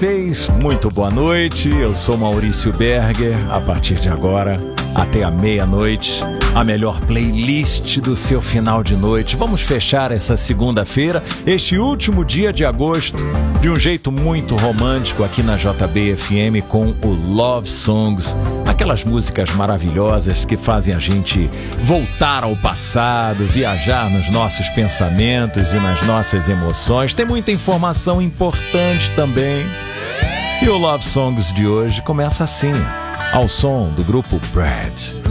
vocês? Muito boa noite, eu sou Maurício Berger. A partir de agora, até a meia-noite, a melhor playlist do seu final de noite. Vamos fechar essa segunda-feira, este último dia de agosto, de um jeito muito romântico aqui na JB-FM com o Love Songs. Aquelas músicas maravilhosas que fazem a gente voltar ao passado, viajar nos nossos pensamentos e nas nossas emoções. Tem muita informação importante também. E o Love Songs de hoje começa assim, ao som do grupo Brad.